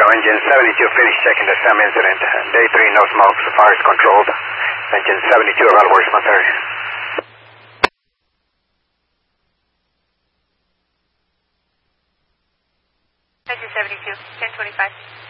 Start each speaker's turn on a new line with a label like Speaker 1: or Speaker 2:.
Speaker 1: engine 72 finished checking the SAM incident. Day 3, no smoke. So far is controlled. Engine 72, about works, sir.
Speaker 2: Engine 72, 1025.